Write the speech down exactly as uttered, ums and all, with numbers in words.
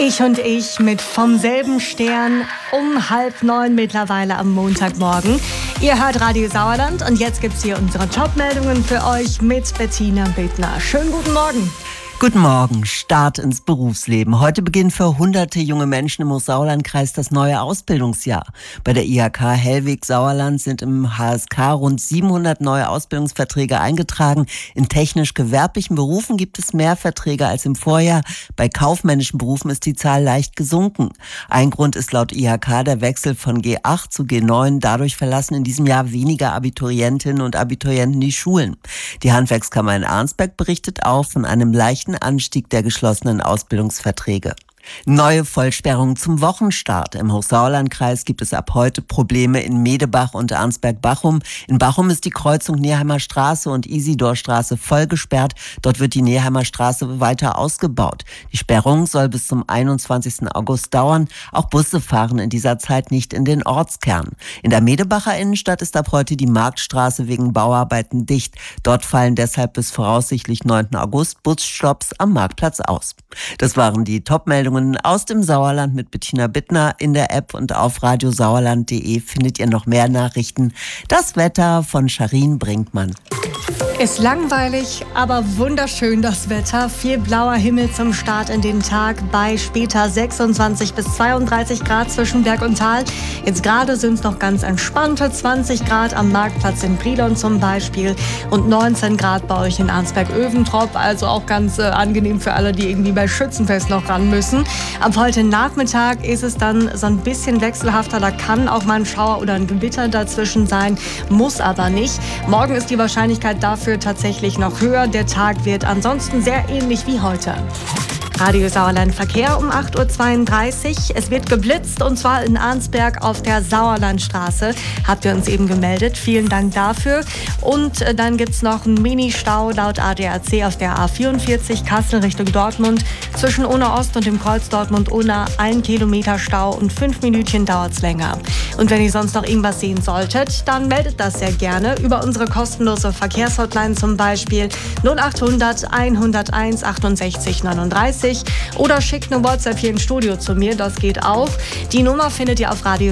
Ich und ich mit vom selben Stern um halb neun mittlerweile am Montagmorgen. Ihr hört Radio Sauerland und jetzt gibt's hier unsere Top-Meldungen für euch mit Bettina Bittner. Schönen guten Morgen. Guten Morgen, Start ins Berufsleben. Heute beginnt für hunderte junge Menschen im Hochsauerlandkreis das neue Ausbildungsjahr. Bei der I H K Hellweg Sauerland sind im H S K rund siebenhundert neue Ausbildungsverträge eingetragen. In technisch-gewerblichen Berufen gibt es mehr Verträge als im Vorjahr. Bei kaufmännischen Berufen ist die Zahl leicht gesunken. Ein Grund ist laut I H K der Wechsel von G acht zu G neun. Dadurch verlassen in diesem Jahr weniger Abiturientinnen und Abiturienten die Schulen. Die Handwerkskammer in Arnsberg berichtet auch von einem leichten Anstieg der geschlossenen Ausbildungsverträge. Neue Vollsperrungen zum Wochenstart. Im Hochsauerlandkreis gibt es ab heute Probleme in Medebach und Arnsberg-Bachum. In Bachum ist die Kreuzung Neeheimer Straße und Isidorstraße voll gesperrt. Dort wird die Neeheimer Straße weiter ausgebaut. Die Sperrung soll bis zum einundzwanzigsten August dauern. Auch Busse fahren in dieser Zeit nicht in den Ortskern. In der Medebacher Innenstadt ist ab heute die Marktstraße wegen Bauarbeiten dicht. Dort fallen deshalb bis voraussichtlich neunten August Busstopps am Marktplatz aus. Das waren die Top-Meldungen aus dem Sauerland mit Bettina Bittner. In der App und auf radiosauerland punkt de findet ihr noch mehr Nachrichten. Das Wetter von Charin Brinkmann. Ist langweilig, aber wunderschön das Wetter. Viel blauer Himmel zum Start in den Tag bei später sechsundzwanzig bis zweiunddreißig Grad zwischen Berg und Tal. Jetzt gerade sind es noch ganz entspannte zwanzig Grad am Marktplatz in Brilon zum Beispiel und neunzehn Grad bei euch in Arnsberg-Öventrop. Also auch ganz äh, angenehm für alle, die irgendwie bei Schützenfest noch ran müssen. Ab heute Nachmittag ist es dann so ein bisschen wechselhafter. Da kann auch mal ein Schauer oder ein Gewitter dazwischen sein, muss aber nicht. Morgen ist die Wahrscheinlichkeit dafür tatsächlich noch höher. Der Tag wird ansonsten sehr ähnlich wie heute. Radio Sauerland Verkehr um acht Uhr zweiunddreißig. Es wird geblitzt und zwar in Arnsberg auf der Sauerlandstraße. Habt ihr uns eben gemeldet. Vielen Dank dafür. Und äh, dann gibt es noch einen Mini-Stau laut A D A C auf der A vierundvierzig Kassel Richtung Dortmund. Zwischen Unna Ost und dem Kreuz Dortmund-Unna ein Kilometer Stau und fünf Minütchen dauert es länger. Und wenn ihr sonst noch irgendwas sehen solltet, dann meldet das sehr gerne über unsere kostenlose Verkehrshotline zum Beispiel null achthundert hunderteins achtundsechzig neununddreißig oder schickt eine WhatsApp hier ins Studio zu mir, das geht auch. Die Nummer findet ihr auf Radio